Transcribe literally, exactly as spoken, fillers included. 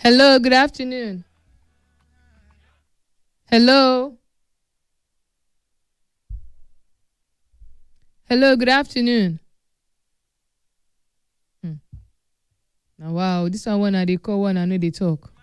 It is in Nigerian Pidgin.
Hello, good afternoon. Hello. Hello, good afternoon. Hmm. Now, wow, this one one I dey call one I know they talk.